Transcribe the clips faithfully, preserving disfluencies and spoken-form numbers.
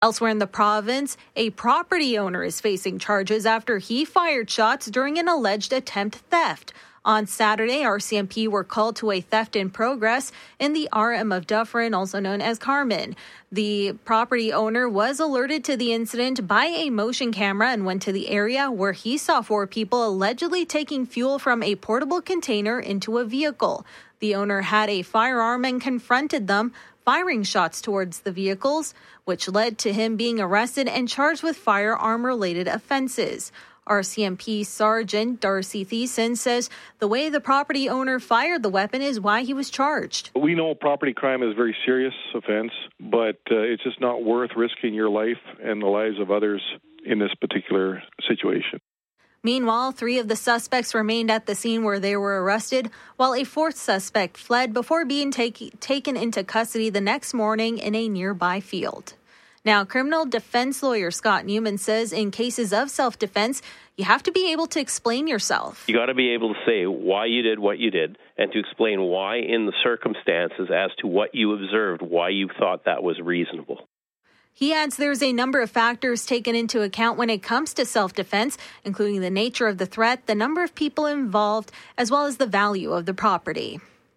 Elsewhere in the province, a property owner is facing charges after he fired shots during an alleged attempt theft. On Saturday, R C M P were called to a theft in progress in the R M of Dufferin, also known as Carmen. The property owner was alerted to the incident by a motion camera and went to the area where he saw four people allegedly taking fuel from a portable container into a vehicle. The owner had a firearm and confronted them, firing shots towards the vehicles, which led to him being arrested and charged with firearm-related offenses. R C M P Sergeant Darcy Thiessen says the way the property owner fired the weapon is why he was charged. We know property crime is a very serious offense, but uh, it's just not worth risking your life and the lives of others in this particular situation. Meanwhile, three of the suspects remained at the scene where they were arrested, while a fourth suspect fled before being take- taken into custody the next morning in a nearby field. Now, criminal defense lawyer Scott Newman says in cases of self-defense, you have to be able to explain yourself. You got to be able to say why you did what you did and to explain why in the circumstances as to what you observed, why you thought that was reasonable. He adds there's a number of factors taken into account when it comes to self-defense, including the nature of the threat, the number of people involved, as well as the value of the property.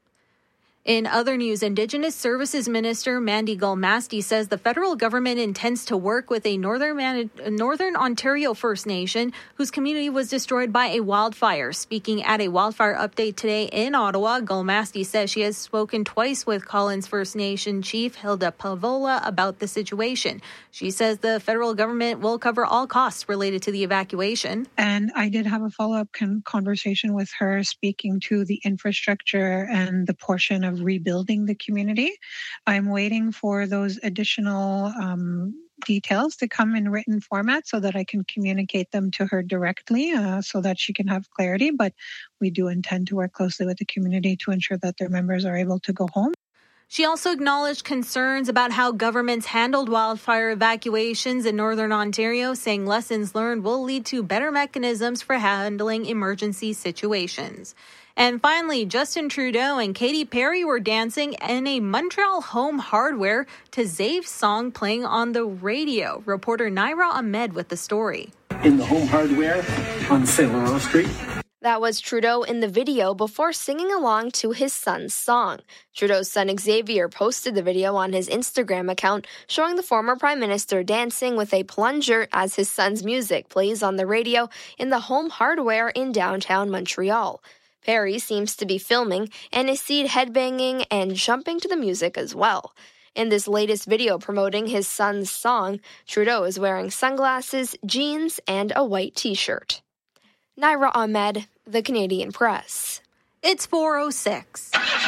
In other news, Indigenous Services Minister Mandy Gulmasti says the federal government intends to work with a Northern, Man- Northern Ontario First Nation whose community was destroyed by a wildfire. Speaking at a wildfire update today in Ottawa, Gulmasti says she has spoken twice with Collins First Nation Chief Hilda Pavola about the situation. She says the federal government will cover all costs related to the evacuation. And I did have a follow-up con- conversation with her, speaking to the infrastructure and the portion of rebuilding the community. I'm waiting for those additional um, details to come in written format so that I can communicate them to her directly uh, so that she can have clarity. But we do intend to work closely with the community to ensure that their members are able to go home. She also acknowledged concerns about how governments handled wildfire evacuations in Northern Ontario, saying lessons learned will lead to better mechanisms for handling emergency situations. And finally, Justin Trudeau and Katy Perry were dancing in a Montreal Home Hardware to Zave's song playing on the radio. Reporter Naira Ahmed with the story. In the Home Hardware on Saint Laurent Street. That was Trudeau in the video before singing along to his son's song. Trudeau's son Xavier posted the video on his Instagram account showing the former Prime Minister dancing with a plunger as his son's music plays on the radio in the Home Hardware in downtown Montreal. Perry seems to be filming and is seen headbanging and jumping to the music as well. In this latest video promoting his son's song, Trudeau is wearing sunglasses, jeans, and a white t-shirt. Naira Ahmed, The Canadian Press. It's four oh six.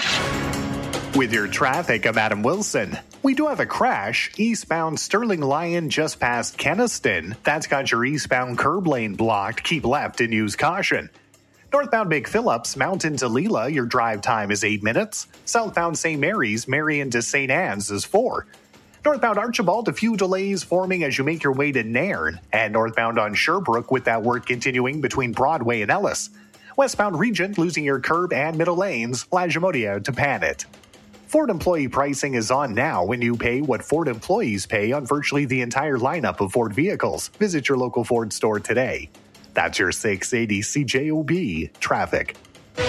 With your traffic, I'm Adam Wilson. We do have a crash eastbound Sterling Lion just past Kenaston. That's got your eastbound curb lane blocked. Keep left and use caution. Northbound Big Phillips, Mountain to Leela, your drive time is eight minutes. Southbound Saint Mary's, Marion to Saint Anne's is four. Northbound Archibald, a few delays forming as you make your way to Nairn. And northbound on Sherbrooke with that work continuing between Broadway and Ellis. Westbound Regent losing your curb and middle lanes, Lagimodia to Panet. Ford employee pricing is on now when you pay what Ford employees pay on virtually the entire lineup of Ford vehicles. Visit your local Ford store today. That's your six eighty C J O B traffic.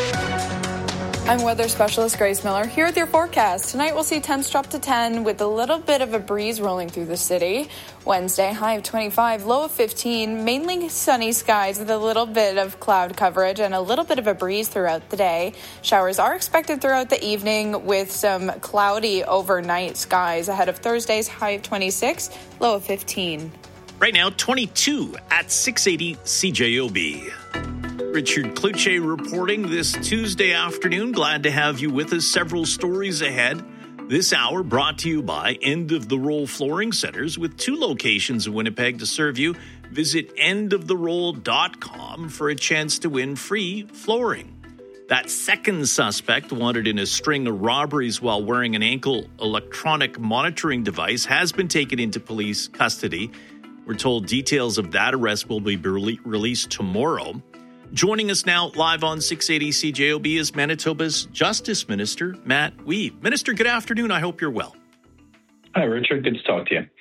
I'm weather specialist Grace Miller here with your forecast. Tonight we'll see temps drop to ten with a little bit of a breeze rolling through the city. Wednesday, high of twenty-five, low of fifteen, mainly sunny skies with a little bit of cloud coverage and a little bit of a breeze throughout the day. Showers are expected throughout the evening with some cloudy overnight skies ahead of Thursday's high of twenty-six, low of fifteen. Right now, twenty-two at six eighty C J O B. Richard Cloutier reporting this Tuesday afternoon. Glad to have you with us. Several stories ahead. This hour brought to you by End of the Roll Flooring Centers with two locations in Winnipeg to serve you. Visit end of the roll dot com for a chance to win free flooring. That second suspect, wanted in a string of robberies while wearing an ankle electronic monitoring device, has been taken into police custody. We're told details of that arrest will be rele- released tomorrow. Joining us now live on six eighty C J O B is Manitoba's Justice Minister, Matt Wiebe. Minister, good afternoon. I hope you're well. Hi, Richard. Good to talk to you.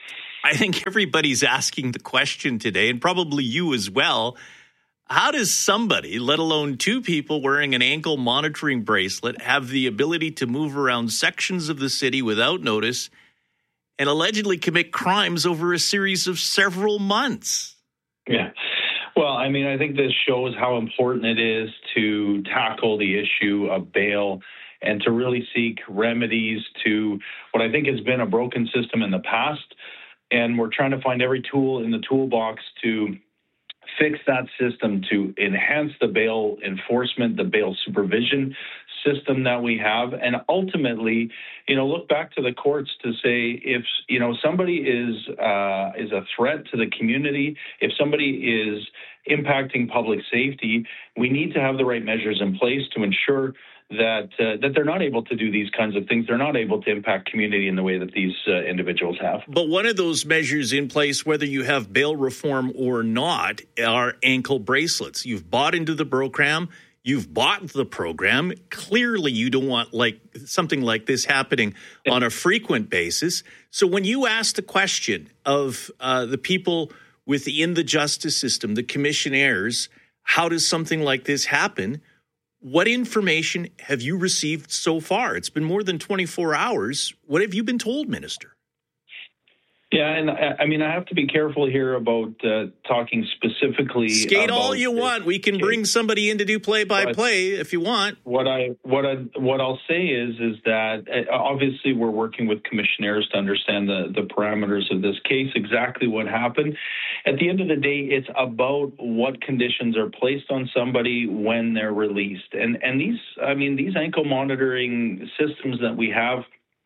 I think everybody's asking the question today, and probably you as well. How does somebody, let alone two people wearing an ankle monitoring bracelet, have the ability to move around sections of the city without notice and allegedly commit crimes over a series of several months? Yeah. Well, I mean, I think this shows how important it is to tackle the issue of bail and to really seek remedies to what I think has been a broken system in the past. And we're trying to find every tool in the toolbox to fix that system, to enhance the bail enforcement, the bail supervision system that we have, and ultimately, you know, look back to the courts to say if, you know, somebody is uh, is a threat to the community, if somebody is impacting public safety, we need to have the right measures in place to ensure that uh, that they're not able to do these kinds of things. They're not able to impact community in the way that these uh, individuals have. But one of those measures in place, whether you have bail reform or not, are ankle bracelets. You've bought into the program. You've bought the program. Clearly, you don't want like something like this happening on a frequent basis. So when you ask the question of uh, the people within the justice system, the commissionaires, how does something like this happen? What information have you received so far? It's been more than twenty-four hours. What have you been told, Minister? Yeah, and I, I mean, I have to be careful here about uh, talking specifically. Skate about all you this. want. We can bring somebody in to do play-by-play if you want. What I what I what I'll say is is that uh, obviously we're working with commissionaires to understand the the parameters of this case, exactly what happened. At the end of the day, it's about what conditions are placed on somebody when they're released, and and these I mean these ankle monitoring systems that we have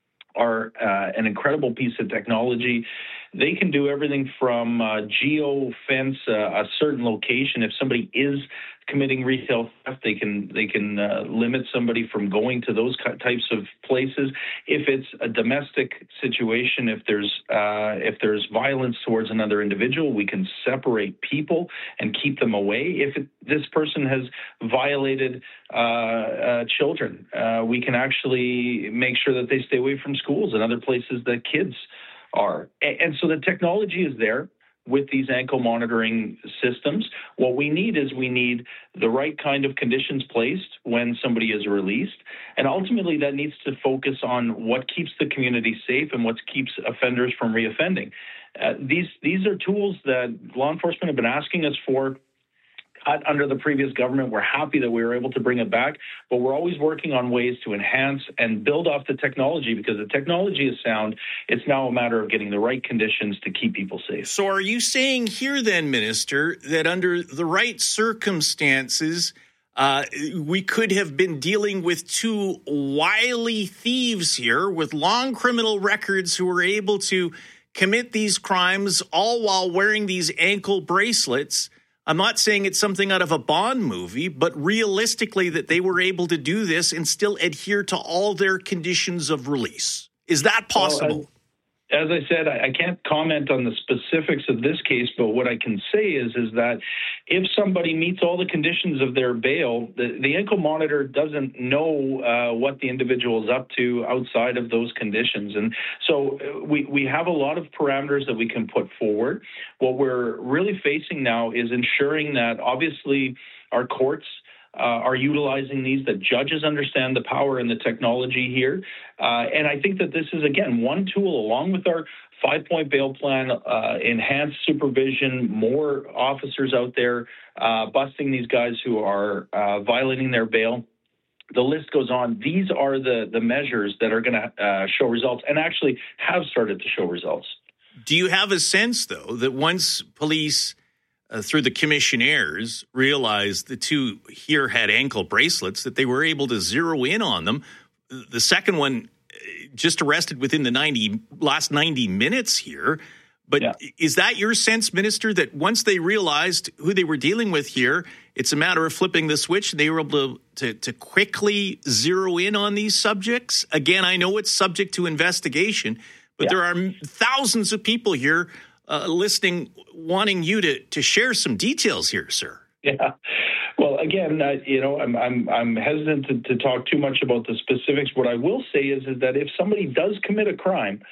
are uh, an incredible piece of technology. They can do everything from uh, geo-fence uh, a certain location. If somebody is committing retail theft, they can they can uh, limit somebody from going to those types of places. If it's a domestic situation, if there's uh, if there's violence towards another individual, we can separate people and keep them away. If it, this person has violated uh, uh, children, uh, we can actually make sure that they stay away from schools and other places that kids are. And so the technology is there with these ankle monitoring systems. What we need is we need the right kind of conditions placed when somebody is released. And ultimately that needs to focus on what keeps the community safe and what keeps offenders from reoffending. Uh, these, these are tools that law enforcement have been asking us for under the previous government. We're happy that we were able to bring it back, but we're always working on ways to enhance and build off the technology because the technology is sound. It's now a matter of getting the right conditions to keep people safe. So are you saying here then, Minister, that under the right circumstances, uh, we could have been dealing with two wily thieves here with long criminal records who were able to commit these crimes all while wearing these ankle bracelets? I'm not saying it's something out of a Bond movie, but realistically that they were able to do this and still adhere to all their conditions of release. Is that possible? Well, as, as I said, I, I can't comment on the specifics of this case, but what I can say is, is that if somebody meets all the conditions of their bail, the, the ankle monitor doesn't know uh, what the individual is up to outside of those conditions. And so we, we have a lot of parameters that we can put forward. What we're really facing now is ensuring that obviously our courts Uh, are utilizing these, that judges understand the power and the technology here. Uh, and I think that this is, again, one tool along with our five-point bail plan, uh, enhanced supervision, more officers out there uh, busting these guys who are uh, violating their bail. The list goes on. These are the, the measures that are going to uh, show results and actually have started to show results. Do you have a sense, though, that once police Uh, through the commissionaires, realized the two here had ankle bracelets, that they were able to zero in on them? The second one just arrested within the ninety last ninety minutes here. But yeah. Is that your sense, Minister, that once they realized who they were dealing with here, it's a matter of flipping the switch, and they were able to, to, to quickly zero in on these subjects? Again, I know it's subject to investigation, but yeah. there are thousands of people here Uh, listening, wanting you to, to share some details here, sir. Yeah. Well, again, uh, you know, I'm I'm I'm hesitant to, to talk too much about the specifics. What I will say is is that if somebody does commit a crime,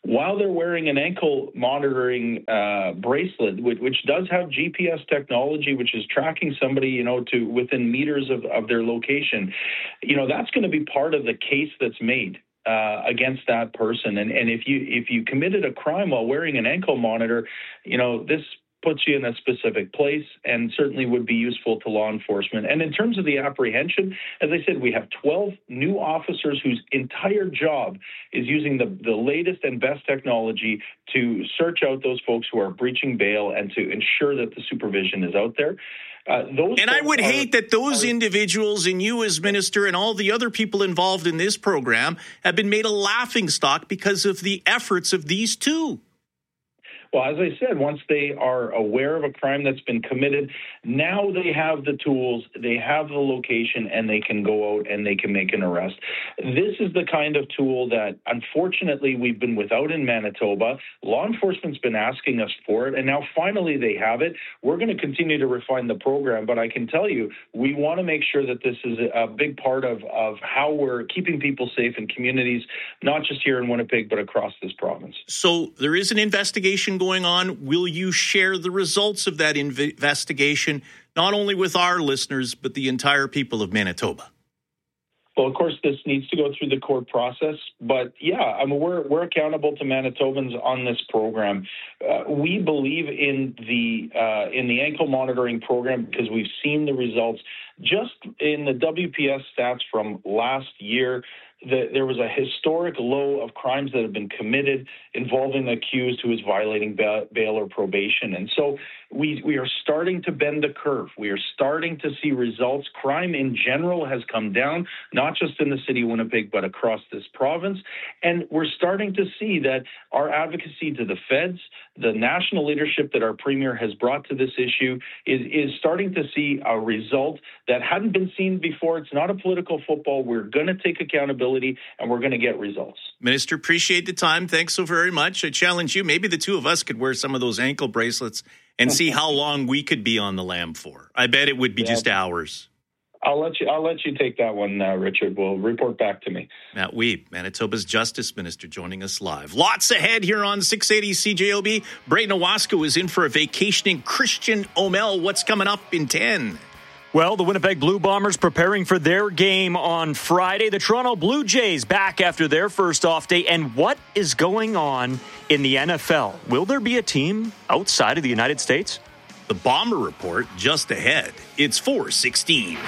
while they're wearing an ankle monitoring uh, bracelet, which, which does have G P S technology, which is tracking somebody, you know, to within meters of, of their location, you know, that's going to be part of the case that's made uh, against that person. And and if you if you committed a crime while wearing an ankle monitor, you know, this puts you in a specific place and certainly would be useful to law enforcement. And in terms of the apprehension, as I said, we have twelve new officers whose entire job is using the, the latest and best technology to search out those folks who are breaching bail and to ensure that the supervision is out there. Uh, those and I would are, hate that those are, individuals and you as minister and all the other people involved in this program have been made a laughingstock because of the efforts of these two. Well, as I said, once they are aware of a crime that's been committed, now they have the tools, they have the location, and they can go out and they can make an arrest. This is the kind of tool that, unfortunately, we've been without in Manitoba. Law enforcement's been asking us for it, and now finally they have it. We're going to continue to refine the program, but I can tell you, we want to make sure that this is a big part of, of how we're keeping people safe in communities, not just here in Winnipeg, but across this province. So there is an investigation going on. Will you share the results of that inv- investigation, not only with our listeners, but the entire people of Manitoba? Well, of course, this needs to go through the court process. But, yeah, I mean, we're we're accountable to Manitobans on this program. Uh, we believe in the uh, in the ankle monitoring program because we've seen the results. Just in the W P S stats from last year, the, there was a historic low of crimes that have been committed involving the accused who is violating bail, bail or probation. And so we we are starting to bend the curve. We are starting to see results. Crime in general has come down, not just in the city of Winnipeg, but across this province. And we're starting to see that our advocacy to the feds, the national leadership that our premier has brought to this issue is, is starting to see a result that hadn't been seen before. It's not a political football. We're going to take accountability and we're going to get results. Minister, appreciate the time. Thanks so very much. I challenge you. Maybe the two of us could wear some of those ankle bracelets and see how long we could be on the lam for. I bet it would be yeah. just hours. I'll let you. I'll let you take that one, uh, Richard. Will report back to me. Matt Wiebe, Manitoba's Justice Minister, joining us live. Lots ahead here on six eighty C J O B. Brayden Owasco is in for a vacationing Christian O'Mell. What's coming up in ten? Well, the Winnipeg Blue Bombers preparing for their game on Friday. The Toronto Blue Jays back after their first off day. And what is going on in the N F L? Will there be a team outside of the United States? The Bomber Report just ahead. It's four sixteen.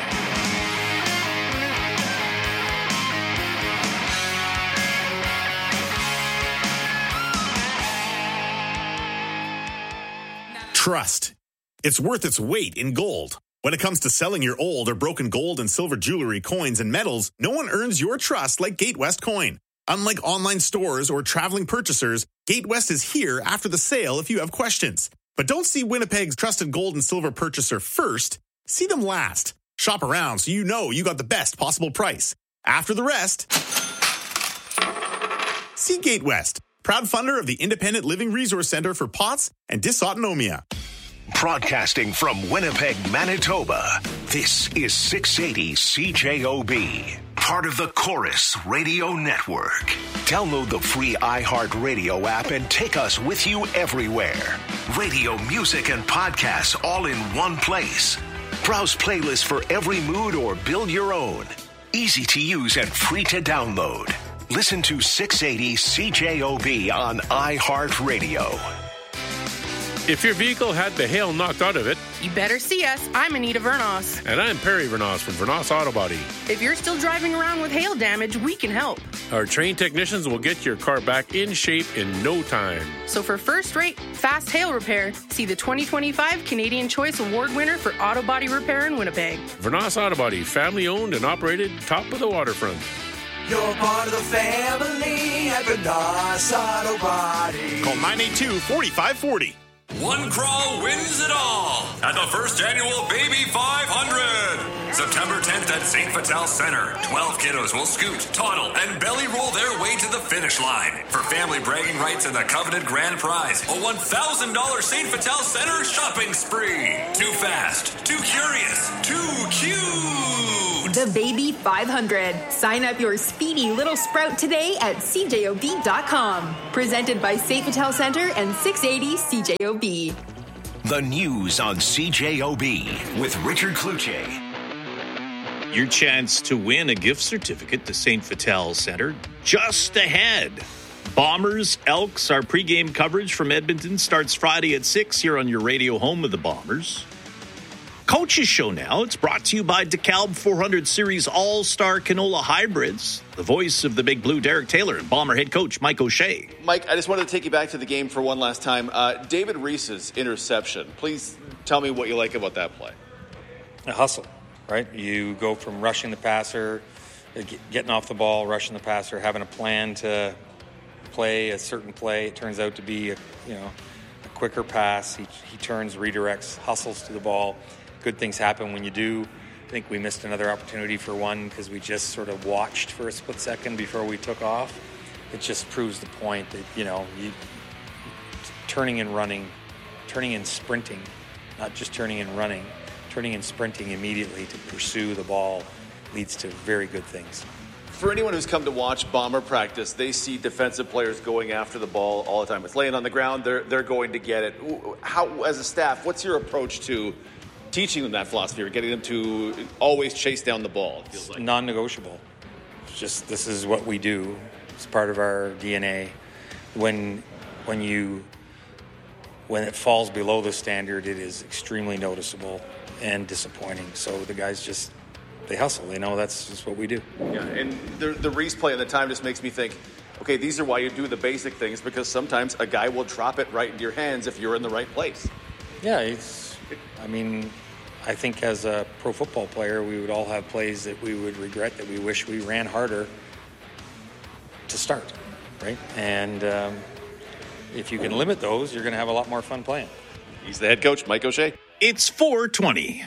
Trust. It's worth its weight in gold. When it comes to selling your old or broken gold and silver jewelry, coins, and metals, no one earns your trust like Gatewest Coin. Unlike online stores or traveling purchasers, Gatewest is here after the sale if you have questions. But don't see Winnipeg's trusted gold and silver purchaser first. See them last. Shop around so you know you got the best possible price. After the rest, see Gatewest, proud funder of the Independent Living Resource Center for P O T S and Dysautonomia. Broadcasting from Winnipeg, Manitoba, this is six eighty C J O B, part of the Chorus Radio Network. Download the free iHeartRadio app and take us with you everywhere. Radio, music, and podcasts all in one place. Browse playlists for every mood or build your own. Easy to use and free to download. Listen to six eighty C J O B on iHeartRadio. If your vehicle had the hail knocked out of it, you better see us. I'm Anita Vernos. And I'm Perry Vernos from Vernos Auto Body. If you're still driving around with hail damage, we can help. Our trained technicians will get your car back in shape in no time. So for first-rate, fast hail repair, see the twenty twenty-five Canadian Choice Award winner for auto body repair in Winnipeg. Vernos Auto Body, family-owned and operated, top of the waterfront. You're part of the family at Vernos Auto Body. Call nine eight two, four five four zero. One crawl wins it all at the first annual Baby five hundred. September tenth at Saint Vital Center. twelve kiddos will scoot, toddle, and belly roll their way to the finish line. For family bragging rights and the coveted grand prize, a one thousand dollars Saint Vital Center shopping spree. Too fast, too curious, too cute. the Baby five hundred. Sign up your speedy little sprout today at C J O B dot com. Presented by Saint Vital Center and six eighty C J O B. The news on C J O B with Richard Cloutier. Your chance to win a gift certificate to Saint Vital Center just ahead. Bombers, Elks, our pregame coverage from Edmonton starts Friday at six here on your radio home of the Bombers. Coach's Show now. It's brought to you by DeKalb four hundred Series All-Star Canola Hybrids. The voice of the Big Blue, Derek Taylor, and Bomber head coach Mike O'Shea. Mike, I just wanted to take you back to the game for one last time. Uh, David Reese's interception. Please tell me what you like about that play. A hustle, right? You go from rushing the passer, getting off the ball, rushing the passer, having a plan to play a certain play. It turns out to be a, you know, a quicker pass. He, he turns, redirects, hustles to the ball. Good things happen when you do. I think we missed another opportunity for one because we just sort of watched for a split second before we took off. It just proves the point that, you know, you, turning and running, turning and sprinting, not just turning and running, turning and sprinting immediately to pursue the ball leads to very good things. For anyone who's come to watch Bomber practice, they see defensive players going after the ball all the time. It's laying on the ground, they're, they're going to get it. How, as a staff, what's your approach to teaching them that philosophy or getting them to always chase down the ball? It feels like non-negotiable. It's just, this is what we do. It's part of our D N A. When when you when it falls below the standard, it is extremely noticeable and disappointing. So the guys just, they hustle. They know that's just what we do. Yeah, and the, the Reese play at the time just makes me think, okay, these are why you do the basic things, because sometimes a guy will drop it right into your hands if you're in the right place. Yeah, it's, I mean, I think as a pro football player, we would all have plays that we would regret, that we wish we ran harder to start, right? And um, if you can limit those, you're going to have a lot more fun playing. He's the head coach, Mike O'Shea. It's four twenty.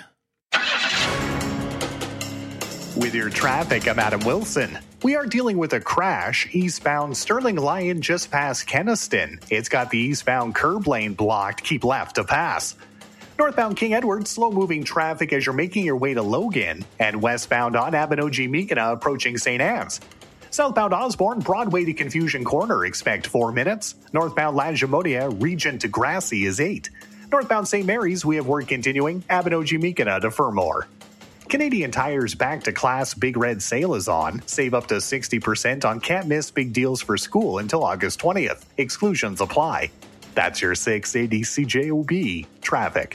With your traffic, I'm Adam Wilson. We are dealing with a crash eastbound Sterling Lyon just past Kenaston. It's got the eastbound curb lane blocked. Keep left to pass. Northbound King Edward, slow-moving traffic as you're making your way to Logan. And westbound on Abinogi-Mikana approaching Saint Anne's. Southbound Osborne, Broadway to Confusion Corner, expect four minutes. Northbound Lajimodia, Regent to Grassy is eight. Northbound Saint Mary's, we have work continuing. Abinogi-Mikana to Fermor. Canadian Tire's back to class Big Red sale is on. Save up to sixty percent on can't miss big deals for school until August twentieth. Exclusions apply. That's your six eighty C J O B traffic.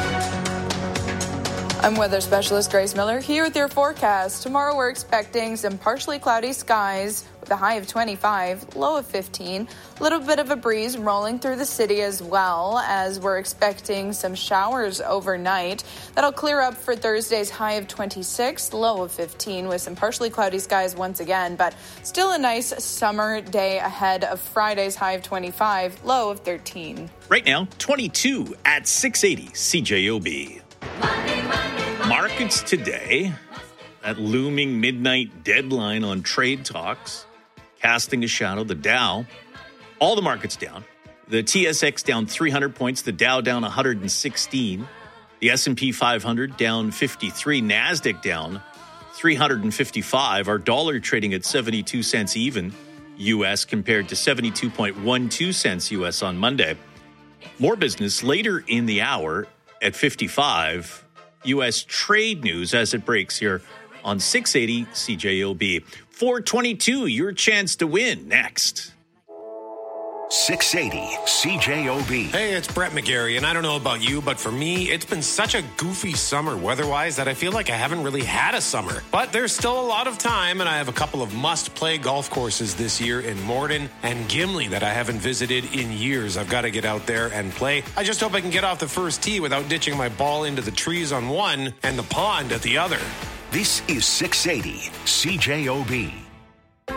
I'm weather specialist Grace Miller here with your forecast. Tomorrow we're expecting some partially cloudy skies with a high of twenty-five, low of fifteen. A little bit of a breeze rolling through the city as well, as we're expecting some showers overnight. That'll clear up for Thursday's high of twenty-six, low of fifteen, with some partially cloudy skies once again, but still a nice summer day ahead of Friday's high of twenty-five, low of thirteen. Right now, twenty-two at six eighty C J O B. Money, money, money. Markets today, that looming midnight deadline on trade talks, casting a shadow. The Dow, all the markets down. The T S X down three hundred points. The Dow down one hundred sixteen. The S and P five hundred down fifty-three. NASDAQ down three hundred fifty-five. Our dollar trading at seventy-two cents even U S compared to seventy-two point one two cents U S on Monday. More business later in the hour at fifty-five. U S trade news as it breaks here on six eighty C J O B. four twenty-two, your chance to win next. six eighty C J O B. Hey, it's Brett McGarry, and I don't know about you, but for me, it's been such a goofy summer weather-wise that I feel like I haven't really had a summer. But there's still a lot of time, and I have a couple of must-play golf courses this year in Morden and Gimli that I haven't visited in years. I've got to get out there and play. I just hope I can get off the first tee without ditching my ball into the trees on one and the pond at the other. This is six eighty C J O B.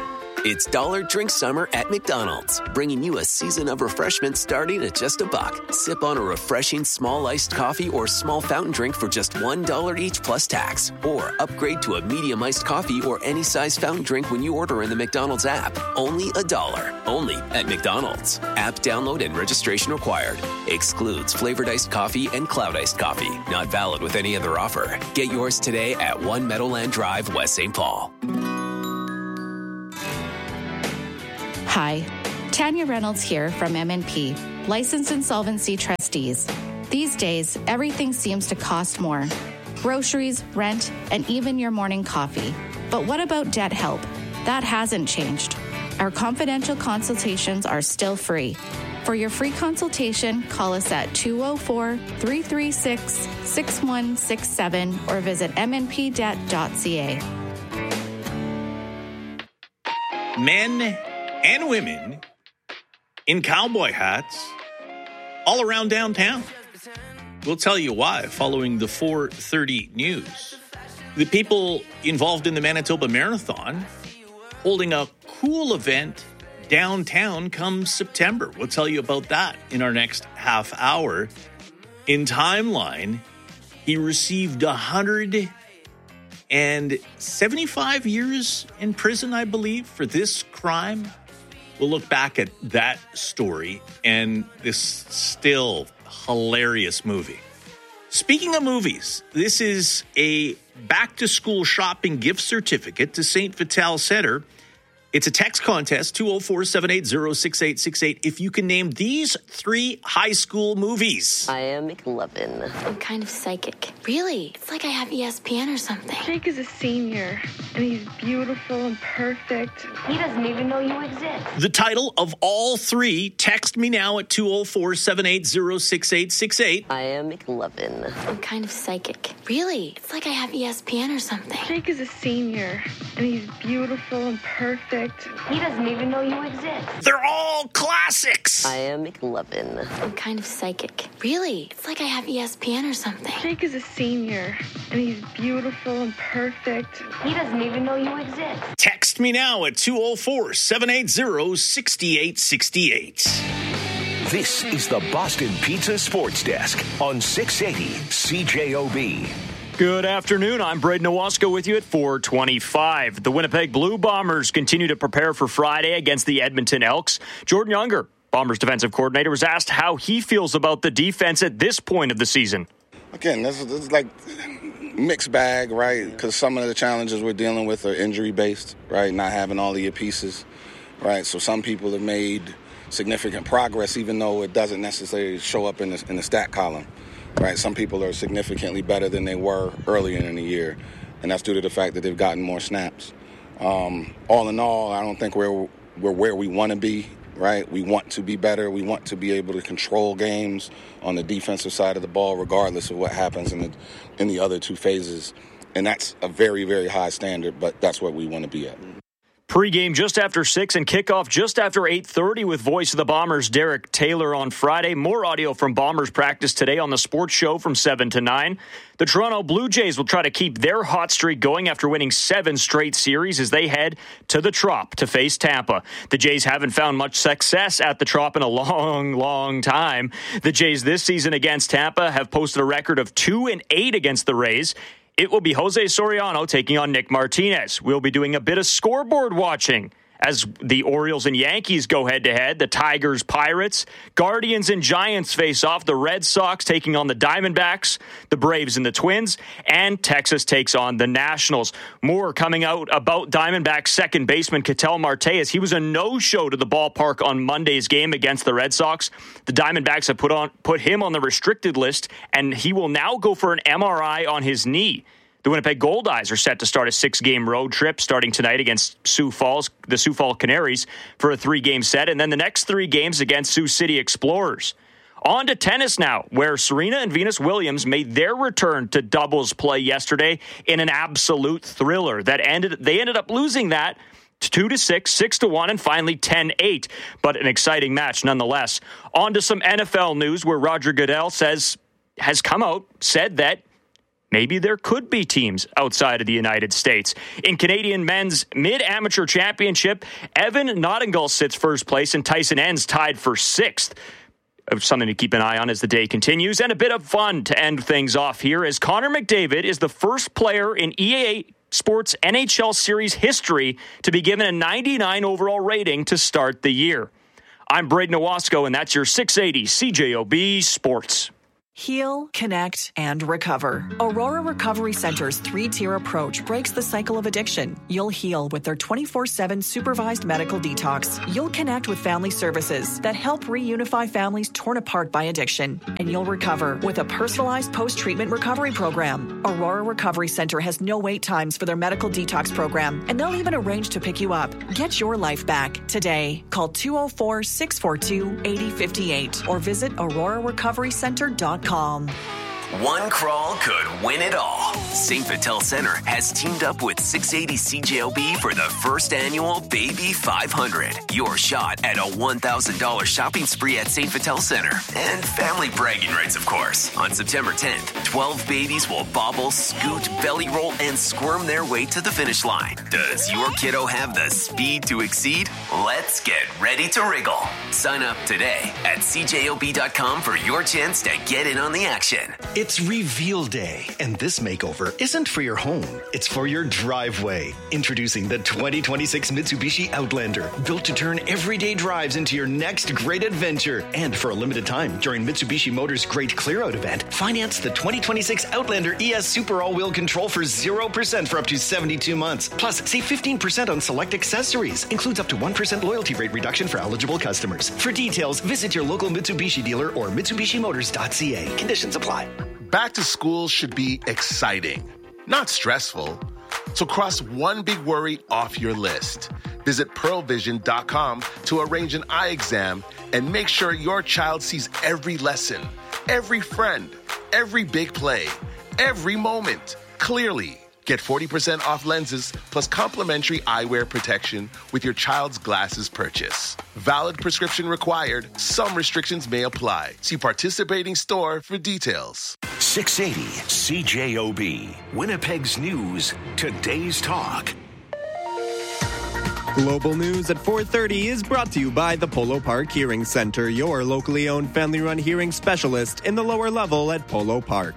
It's Dollar Drink Summer at McDonald's, bringing you a season of refreshment starting at just a buck. Sip on a refreshing small iced coffee or small fountain drink for just one dollar each plus tax. Or upgrade to a medium iced coffee or any size fountain drink when you order in the McDonald's app. Only a dollar. Only at McDonald's. App download and registration required. Excludes flavored iced coffee and cloud iced coffee. Not valid with any other offer. Get yours today at One Meadowland Drive, West Saint Paul. Hi, Tanya Reynolds here from M and P, Licensed Insolvency Trustees. These days, everything seems to cost more. Groceries, rent, and even your morning coffee. But what about debt help? That hasn't changed. Our confidential consultations are still free. For your free consultation, call us at two oh four, three three six, six one six seven or visit m n p debt dot c a. Men and women in cowboy hats all around downtown. We'll tell you why following the four thirty news. The people involved in the Manitoba Marathon holding a cool event downtown come September. We'll tell you about that in our next half hour. In Timeline, he received one hundred seventy-five years in prison, I believe, for this crime. We'll look back at that story and this still hilarious movie. Speaking of movies, this is a back-to-school shopping gift certificate to Saint Vital Center. It's a text contest, two oh four, seven eight zero, six eight six eight. If you can name these three high school movies. I am McLovin. I'm kind of psychic. Really? It's like I have E S P N or something. Jake is a senior, and he's beautiful and perfect. He doesn't even know you exist. The title of all three, text me now at two oh four, seven eight zero, six eight six eight. I am McLovin. I'm kind of psychic. Really? It's like I have E S P N or something. Jake is a senior, and he's beautiful and perfect. He doesn't even know you exist. They're all classics. I am McLovin. I'm kind of psychic. Really? It's like I have E S P N or something. Jake is a senior, and he's beautiful and perfect. He doesn't even know you exist. Text me now at two oh four, seven eight zero, six eight six eight. This is the Boston Pizza Sports Desk on six eighty C J O B. Good afternoon. I'm Braden Owasco with you at four twenty-five. The Winnipeg Blue Bombers continue to prepare for Friday against the Edmonton Elks. Jordan Younger, Bombers defensive coordinator, was asked how he feels about the defense at this point of the season. Again, this is, this is like mixed bag, right? Because some of the challenges we're dealing with are injury-based, right? Not having all of your pieces, right? So some people have made significant progress, even though it doesn't necessarily show up in the, in the stat column. Right, some people are significantly better than they were earlier in the year, and that's due to the fact that they've gotten more snaps. Um, all in all, I don't think we're we're where we want to be. Right, we want to be better. We want to be able to control games on the defensive side of the ball, regardless of what happens in the in the other two phases, and that's a very very high standard. But that's what we want to be at. Pre-game just after six and kickoff just after eight thirty with voice of the Bombers Derek Taylor on Friday. More audio from Bombers practice today on the sports show from seven to nine. The Toronto Blue Jays will try to keep their hot streak going after winning seven straight series as they head to the Trop to face Tampa. The Jays haven't found much success at the Trop in a long, long time. The Jays this season against Tampa have posted a record of two and eight against the Rays. It will be Jose Soriano taking on Nick Martinez. We'll be doing a bit of scoreboard watching as the Orioles and Yankees go head-to-head. The Tigers, Pirates, Guardians and Giants face off. The Red Sox taking on the Diamondbacks, the Braves and the Twins, and Texas takes on the Nationals. More coming out about Diamondbacks second baseman Ketel Marte as he was a no-show to the ballpark on Monday's game against the Red Sox. The Diamondbacks have put on put him on the restricted list, and he will now go for an M R I on his knee. The Winnipeg Goldeyes are set to start a six-game road trip starting tonight against Sioux Falls, the Sioux Falls Canaries, for a three-game set, and then the next three games against Sioux City Explorers. On to tennis now, where Serena and Venus Williams made their return to doubles play yesterday in an absolute thriller that ended. They ended up losing that two to six, six to one, and finally ten eight. But an exciting match nonetheless. On to some N F L news where Roger Goodell says has come out said that maybe there could be teams outside of the United States. In Canadian men's mid-amateur championship, Evan Nottinghall sits first place and Tyson Enns tied for sixth. Something to keep an eye on as the day continues. And a bit of fun to end things off here as Connor McDavid is the first player in E A Sports N H L Series history to be given a ninety-nine overall rating to start the year. I'm Braden Owasco, and that's your six eighty C J O B Sports. Heal, connect, and recover. Aurora Recovery Center's three-tier approach breaks the cycle of addiction. You'll heal with their twenty-four seven supervised medical detox. You'll connect with family services that help reunify families torn apart by addiction. And you'll recover with a personalized post-treatment recovery program. Aurora Recovery Center has no wait times for their medical detox program, and they'll even arrange to pick you up. Get your life back today. Call two oh four, six four two, eight oh five eight or visit aurora recovery center dot com. One crawl could win it all. Saint Vital Center has teamed up with six eighty C J O B for the first annual Baby five hundred. Your shot at a one thousand dollars shopping spree at Saint Vital Center. And family bragging rights, of course. On September tenth, twelve babies will bobble, scoot, belly roll, and squirm their way to the finish line. Does your kiddo have the speed to exceed? Let's get ready to wriggle. Sign up today at C J O B dot com for your chance to get in on the action. It's Reveal Day, and this makeover isn't for your home. It's for your driveway. Introducing the twenty twenty-six Mitsubishi Outlander, built to turn everyday drives into your next great adventure. And for a limited time, during Mitsubishi Motors' Great Clear-Out event, finance the twenty twenty-six Outlander E S Super All-Wheel Control for zero percent for up to seventy-two months. Plus, save fifteen percent on select accessories. Includes up to one percent loyalty rate reduction for eligible customers. For details, visit your local Mitsubishi dealer or Mitsubishi Motors dot C A. Conditions apply. Back to school should be exciting, not stressful. So cross one big worry off your list. Visit pearl vision dot com to arrange an eye exam and make sure your child sees every lesson, every friend, every big play, every moment clearly. Get forty percent off lenses plus complimentary eyewear protection with your child's glasses purchase. Valid prescription required. Some restrictions may apply. See participating store for details. six eighty C J O B, Winnipeg's news, today's talk. Global News at four thirty is brought to you by the Polo Park Hearing Center, your locally owned family-run hearing specialist in the lower level at Polo Park.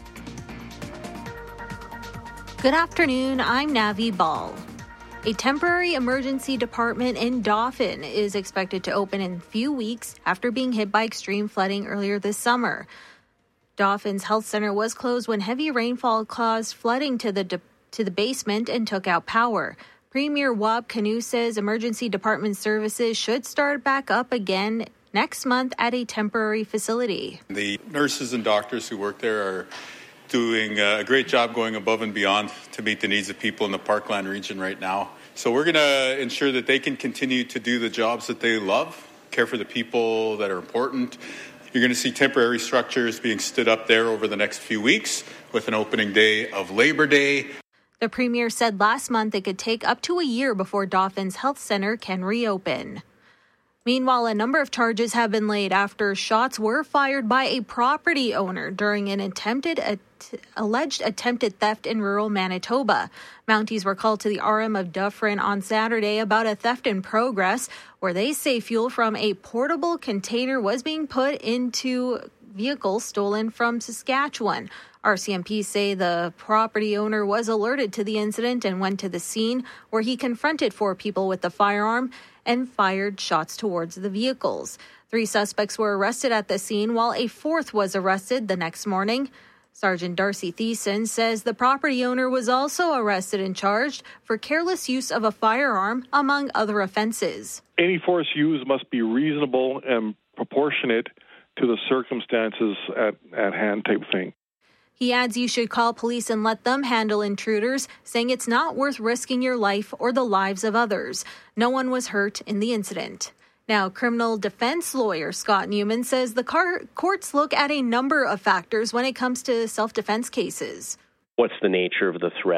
Good afternoon, I'm Navi Ball. A temporary emergency department in Dauphin is expected to open in a few weeks after being hit by extreme flooding earlier this summer. Dauphin's health center was closed when heavy rainfall caused flooding to the de- to the basement and took out power. Premier Wab Kinew says emergency department services should start back up again next month at a temporary facility. The nurses and doctors who work there are doing a great job going above and beyond to meet the needs of people in the Parkland region right now. So we're going to ensure that they can continue to do the jobs that they love, care for the people that are important. You're going to see temporary structures being stood up there over the next few weeks with an opening day of Labor Day. The Premier said last month it could take up to a year before Dauphin's Health Center can reopen. Meanwhile, a number of charges have been laid after shots were fired by a property owner during an attempted at- alleged attempted theft in rural Manitoba. Mounties were called to the R M of Dufferin on Saturday about a theft in progress, where they say fuel from a portable container was being put into vehicles stolen from Saskatchewan. R C M P say the property owner was alerted to the incident and went to the scene, where he confronted four people with the firearm and fired shots towards the vehicles. Three suspects were arrested at the scene, while a fourth was arrested the next morning. Sergeant Darcy Thiessen says the property owner was also arrested and charged for careless use of a firearm, among other offenses. Any force used must be reasonable and proportionate to the circumstances at, at hand type thing. He adds you should call police and let them handle intruders, saying it's not worth risking your life or the lives of others. No one was hurt in the incident. Now, criminal defense lawyer Scott Newman says the car- courts look at a number of factors when it comes to self-defense cases. What's the nature of the threat?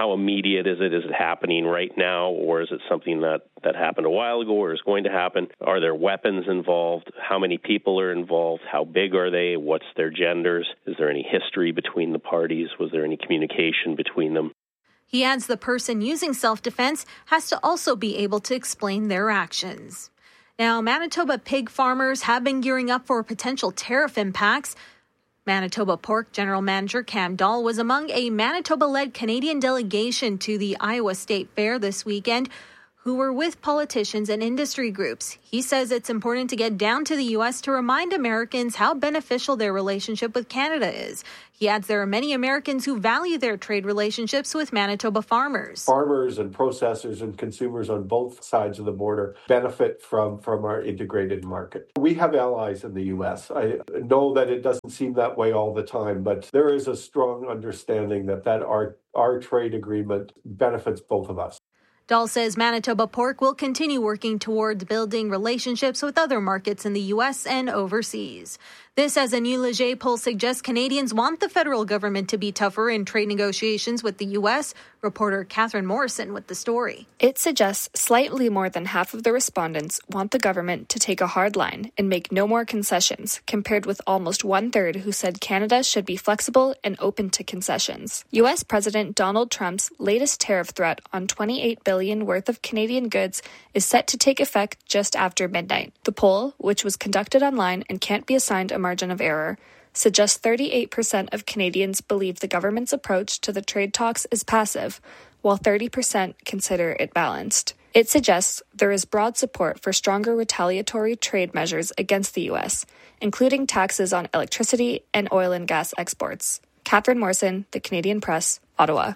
how immediate is it? Is it happening right now, or is it something that, that happened a while ago or is going to happen? Are there weapons involved? How many people are involved? How big are they? What's their genders? Is there any history between the parties? Was there any communication between them? He adds the person using self-defense has to also be able to explain their actions. Now, Manitoba pig farmers have been gearing up for potential tariff impacts. Manitoba Pork General Manager Cam Dahl was among a Manitoba-led Canadian delegation to the Iowa State Fair this weekend, who were with politicians and industry groups. He says it's important to get down to the U S to remind Americans how beneficial their relationship with Canada is. He adds there are many Americans who value their trade relationships with Manitoba farmers. Farmers and processors and consumers on both sides of the border benefit from, from our integrated market. We have allies in the U S. I know that it doesn't seem that way all the time, but there is a strong understanding that, that our, our trade agreement benefits both of us. Dahl says Manitoba Pork will continue working towards building relationships with other markets in the U S and overseas. This, as a new Leger poll suggests, Canadians want the federal government to be tougher in trade negotiations with the U S. Reporter Catherine Morrison with the story. It suggests slightly more than half of the respondents want the government to take a hard line and make no more concessions, compared with almost one-third who said Canada should be flexible and open to concessions. U S President Donald Trump's latest tariff threat on twenty-eight billion dollars worth of Canadian goods is set to take effect just after midnight. The poll, which was conducted online and can't be assigned a margin of error, suggests thirty-eight percent of Canadians believe the government's approach to the trade talks is passive, while thirty percent consider it balanced. It suggests there is broad support for stronger retaliatory trade measures against the U S, including taxes on electricity and oil and gas exports. Catherine Morrison, The Canadian Press, Ottawa.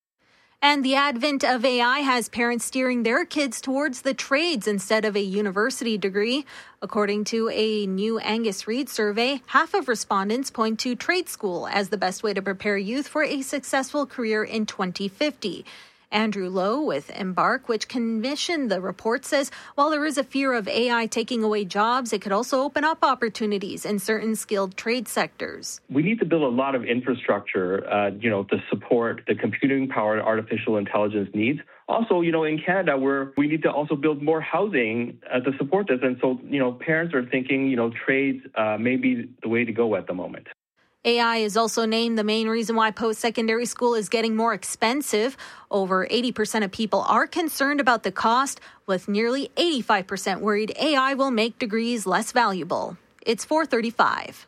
And the advent of A I has parents steering their kids towards the trades instead of a university degree. According to a new Angus Reid survey, half of respondents point to trade school as the best way to prepare youth for a successful career in twenty fifty. Andrew Lowe with Embark, which commissioned the report, says while there is a fear of A I taking away jobs, it could also open up opportunities in certain skilled trade sectors. We need to build a lot of infrastructure, uh, you know, to support the computing-powered artificial intelligence needs. Also, you know, in Canada, where we need to also build more housing uh, to support this. And so, you know, parents are thinking, you know, trades uh, may be the way to go at the moment. A I is also named the main reason why post-secondary school is getting more expensive. Over eighty percent of people are concerned about the cost, with nearly eighty-five percent worried A I will make degrees less valuable. It's four thirty-five.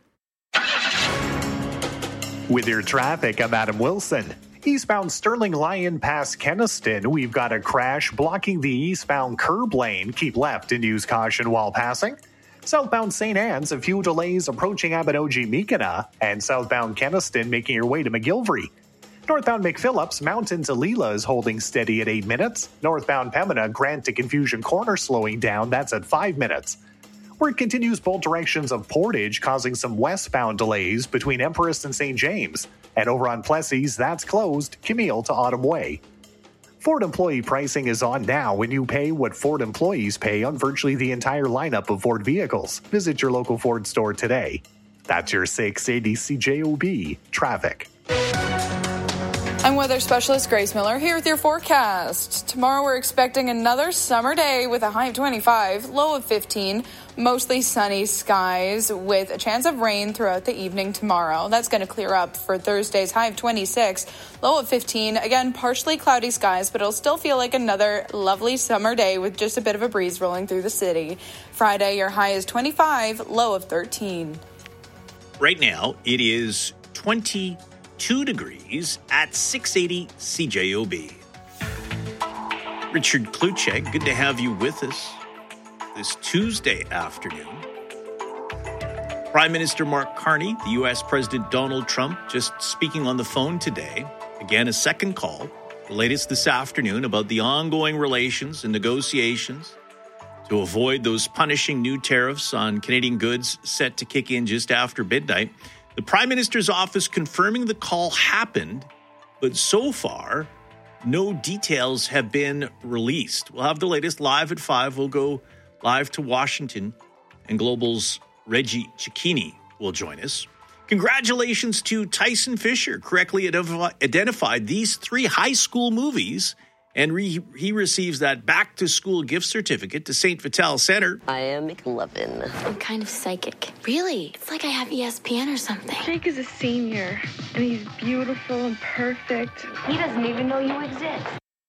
With your traffic, I'm Adam Wilson. Eastbound Sterling Lyon past Kenaston, we've got a crash blocking the eastbound curb lane. Keep left and use caution while passing. Southbound Saint Anne's, a few delays approaching Abinogi-Meekina, and southbound Kenaston making your way to McGilvery. Northbound McPhillips, Mountain to Leela is holding steady at eight minutes. Northbound Pembina, Grant to Confusion Corner slowing down, that's at five minutes. Word continues both directions of Portage, causing some westbound delays between Empress and Saint James. And over on Plessis, that's closed, Camille to Autumn Way. Ford employee pricing is on now when you pay what Ford employees pay on virtually the entire lineup of Ford vehicles. Visit your local Ford store today. That's your six eighty C J O B traffic. I'm weather specialist Grace Miller here with your forecast. Tomorrow we're expecting another summer day with a high of twenty-five, low of fifteen, mostly sunny skies with a chance of rain throughout the evening tomorrow. That's going to clear up for Thursday's high of twenty-six, low of fifteen. Again, partially cloudy skies, but it'll still feel like another lovely summer day with just a bit of a breeze rolling through the city. Friday, your high is twenty-five, low of thirteen. Right now, it is twenty-two degrees at six eighty C J O B. Richard Kluche, good to have you with us this Tuesday afternoon. Prime Minister Mark Carney, the U S President Donald Trump, just speaking on the phone today. Again, a second call, the latest this afternoon, about the ongoing relations and negotiations to avoid those punishing new tariffs on Canadian goods set to kick in just after midnight. The Prime Minister's office confirming the call happened, but so far, no details have been released. We'll have the latest live at five. We'll go live to Washington, and Global's Reggie Cicchini will join us. Congratulations to Tyson Fisher, correctly identified these three high school movies, and re- he receives that back-to-school gift certificate to Saint Vital Center. I am McLovin. I'm kind of psychic. Really? It's like I have E S P N or something. Jake is a senior, and he's beautiful and perfect. He doesn't even know you exist.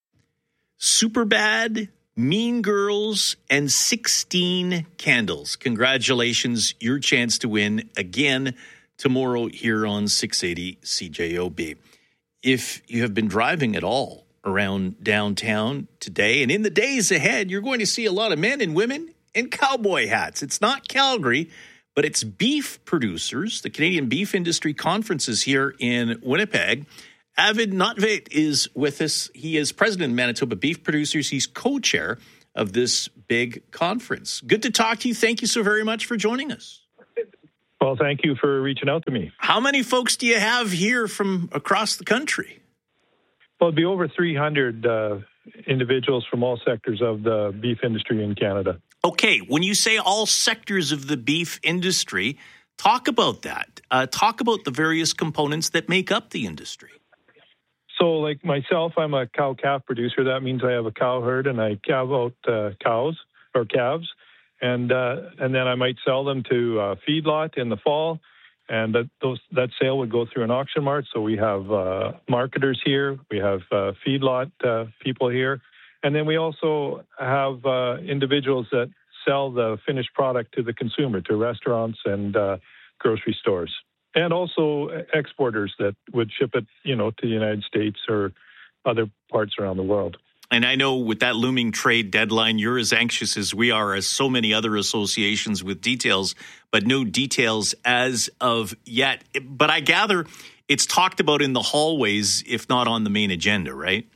Superbad, Mean Girls, and sixteen Candles. Congratulations, your chance to win again tomorrow here on six eighty C J O B. If you have been driving at all around downtown today and in the days ahead, you're going to see a lot of men and women in cowboy hats. It's not Calgary, but it's beef producers. The Canadian Beef Industry Conference is here in Winnipeg. Avid Notveit is with us. He is president of Manitoba Beef Producers. He's co-chair of this big conference. Good to talk to you. Thank you so very much for joining us. Well, thank you for reaching out to me. How many folks do you have here from across the country? Well, it'd be over three hundred uh, individuals from all sectors of the beef industry in Canada. Okay, when you say all sectors of the beef industry, talk about that. Uh, talk about the various components that make up the industry. So, like myself, I'm a cow-calf producer. That means I have a cow herd and I calve out uh, cows or calves. And uh, and then I might sell them to uh, feedlot in the fall, and that those that sale would go through an auction mart. So we have uh, marketers here, we have uh, feedlot uh, people here, and then we also have uh, individuals that sell the finished product to the consumer, to restaurants and uh, grocery stores, and also exporters that would ship it, you know, to the United States or other parts around the world. And I know with that looming trade deadline, you're as anxious as we are, as so many other associations with details, but no details as of yet. But I gather it's talked about in the hallways, if not on the main agenda, right?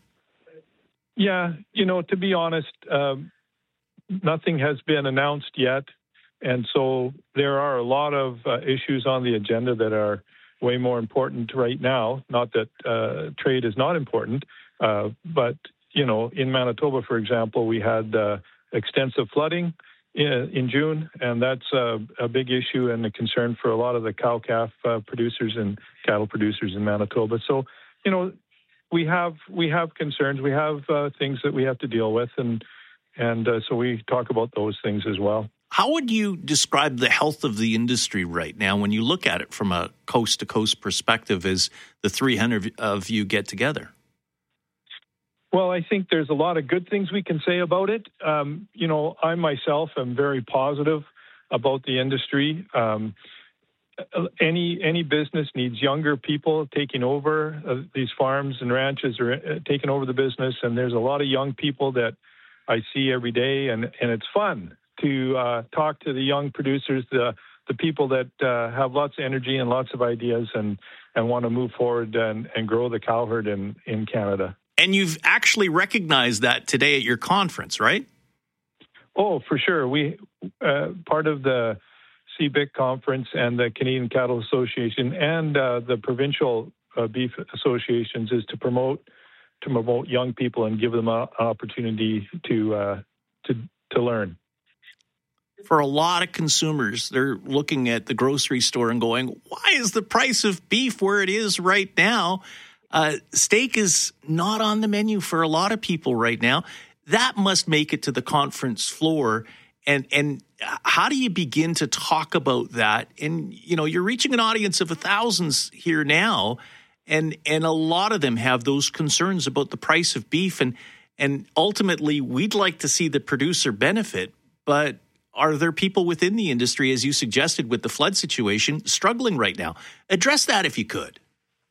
Yeah, you know, to be honest, um, nothing has been announced yet. And so there are a lot of uh, issues on the agenda that are way more important right now. Not that uh, trade is not important, uh, but you know, in Manitoba, for example, we had uh, extensive flooding in, in June, and that's uh, a big issue and a concern for a lot of the cow-calf uh, producers and cattle producers in Manitoba. So, you know, we have we have concerns, we have uh, things that we have to deal with, and and uh, so we talk about those things as well. How would you describe the health of the industry right now when you look at it from a coast-to-coast perspective as the three hundred of you get together? Well, I think there's a lot of good things we can say about it. Um, you know, I myself am very positive about the industry. Um, any any business needs younger people taking over. Uh, these farms and ranches are uh, taking over the business, and there's a lot of young people that I see every day, and, and it's fun to uh, talk to the young producers, the the people that uh, have lots of energy and lots of ideas and, and want to move forward and, and grow the cow herd in, in Canada. And you've actually recognized that today at your conference, right? Oh, for sure. We uh, part of the C B I C conference and the Canadian Cattle Association and uh, the provincial uh, beef associations is to promote to promote young people and give them an opportunity to uh, to to learn. For a lot of consumers, they're looking at the grocery store and going, "Why is the price of beef where it is right now?" Uh, steak is not on the menu for a lot of people right now. That must make it to the conference floor. And and how do you begin to talk about that? And, you know, you're reaching an audience of thousands here now, and and a lot of them have those concerns about the price of beef. And, and ultimately, we'd like to see the producer benefit. But are there people within the industry, as you suggested with the flood situation, struggling right now? Address that if you could.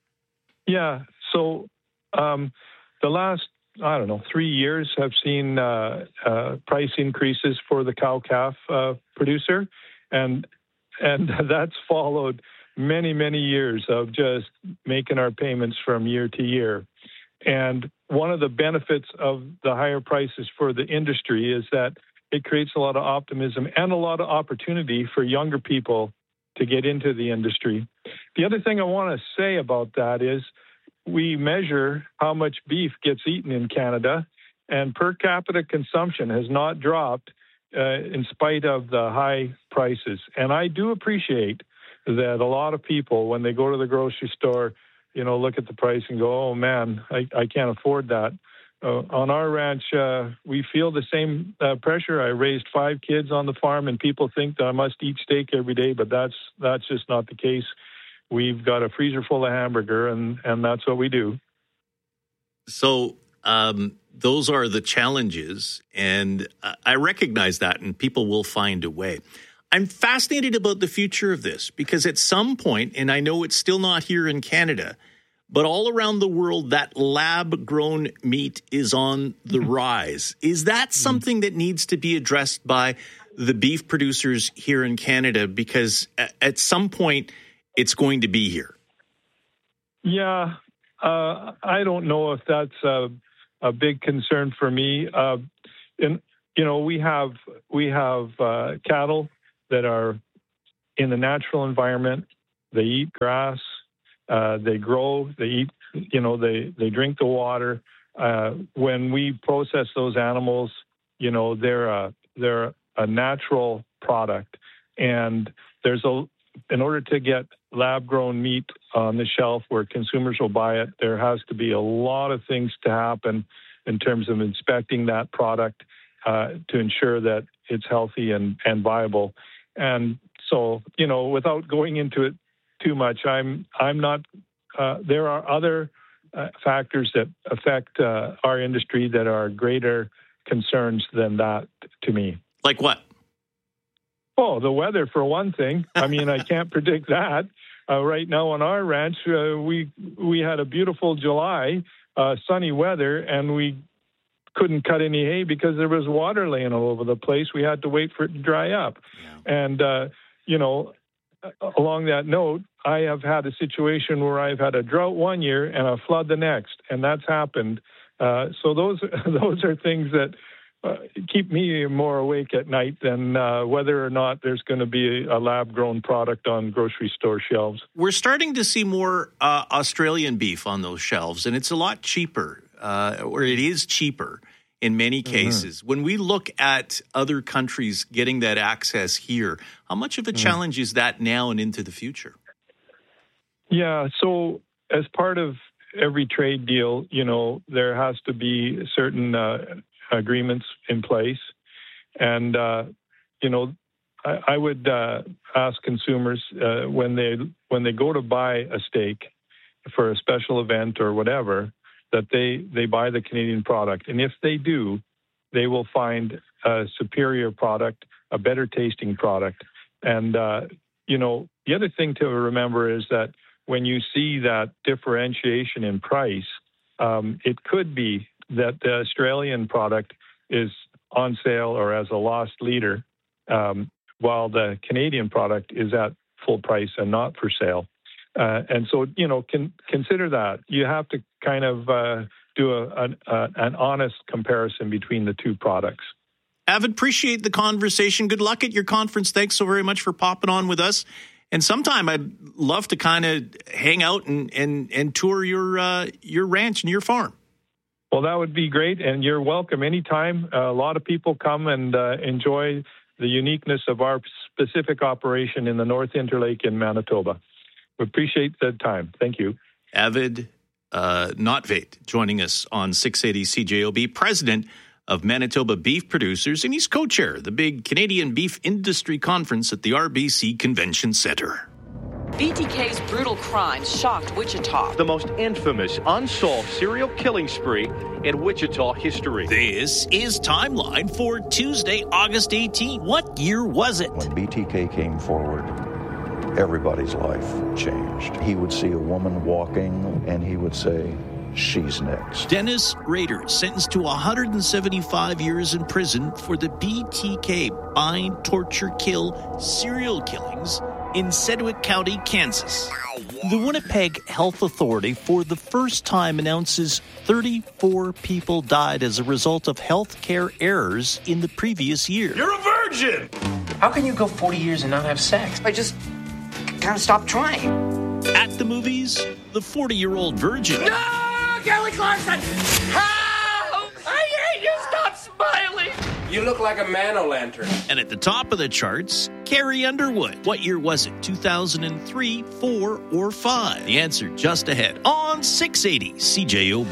Yeah, so um, the last, I don't know, three years have seen uh, uh, price increases for the cow-calf uh, producer, and and that's followed many, many years of just making our payments from year to year. And one of the benefits of the higher prices for the industry is that it creates a lot of optimism and a lot of opportunity for younger people to get into the industry. The other thing I want to say about that is we measure how much beef gets eaten in Canada, and per capita consumption has not dropped uh, in spite of the high prices. And I do appreciate that a lot of people, when they go to the grocery store, you know, look at the price and go, oh, man, I, I can't afford that. Uh, on our ranch, uh, we feel the same uh, pressure. I raised five kids on the farm, and people think that I must eat steak every day, but that's that's just not the case. We've got a freezer full of hamburger, and, and that's what we do. So um, those are the challenges, and I recognize that, and people will find a way. I'm fascinated about the future of this because at some point, and I know it's still not here in Canada, but all around the world, that lab-grown meat is on the rise. Is that something that needs to be addressed by the beef producers here in Canada? Because at some point, it's going to be here. Yeah, uh, I don't know if that's a, a big concern for me. Uh, and you know, we have we have uh, cattle that are in the natural environment. They eat grass. Uh, they grow. They eat. You know, they they drink the water. Uh, when we process those animals, you know, they're a they're a natural product, and there's a in order to get lab-grown meat on the shelf where consumers will buy it, there has to be a lot of things to happen in terms of inspecting that product uh, to ensure that it's healthy and, and viable. And so, you know, without going into it too much, I'm I'm not. Uh, there are other uh, factors that affect uh, our industry that are greater concerns than that to me. Like what? Oh, the weather, for one thing. I mean, I can't predict that. Uh, right now on our ranch, uh, we we had a beautiful July, uh, sunny weather, and we couldn't cut any hay because there was water laying all over the place. We had to wait for it to dry up. Yeah. And, uh, you know, along that note, I have had a situation where I've had a drought one year and a flood the next, and that's happened. Uh, so those those are things that Uh, keep me more awake at night than uh, whether or not there's going to be a, a lab-grown product on grocery store shelves. We're starting to see more uh, Australian beef on those shelves, and it's a lot cheaper, uh, or it is cheaper in many cases. Mm-hmm. When we look at other countries getting that access here, how much of a mm-hmm. challenge is that now and into the future? Yeah, so as part of every trade deal, you know, there has to be certain uh, agreements in place. And, uh, you know, I, I would uh, ask consumers uh, when they when they go to buy a steak for a special event or whatever, that they, they buy the Canadian product. And if they do, they will find a superior product, a better tasting product. And, uh, you know, the other thing to remember is that when you see that differentiation in price, um, it could be that the Australian product is on sale or as a lost leader, um, while the Canadian product is at full price and not for sale. Uh, and so, you know, can, consider that. You have to kind of uh, do a, an, uh, an honest comparison between the two products. Avid, appreciate the conversation. Good luck at your conference. Thanks so very much for popping on with us. And sometime I'd love to kind of hang out and, and, and tour your uh, your ranch and your farm. Well, that would be great, and you're welcome anytime. Uh, a lot of people come and uh, enjoy the uniqueness of our specific operation in the North Interlake in Manitoba. We appreciate the time. Thank you. Avid uh, Notvate joining us on six eighty C J O B, president of Manitoba Beef Producers, and he's co-chair of the big Canadian Beef Industry Conference at the R B C Convention Centre. B T K's brutal crimes shocked Wichita. The most infamous unsolved serial killing spree in Wichita history. This is Timeline for Tuesday, August eighteenth. What year was it? When B T K came forward, everybody's life changed. He would see a woman walking and he would say, "She's next." Dennis Rader sentenced to one hundred seventy-five years in prison for the B T K bind, torture, kill, serial killings in Sedgwick County, Kansas. The Winnipeg Health Authority for the first time announces thirty-four people died as a result of health care errors in the previous year. You're a virgin! How can you go forty years and not have sex? I just kind of stopped trying. At the movies, the forty-year-old virgin. No! Kelly Clarkson! Help! I hate you! Stop smiling! You look like a man-o'-lantern. And at the top of the charts, Carrie Underwood. What year was it? two thousand three, four, or five? The answer just ahead on six eighty C J O B.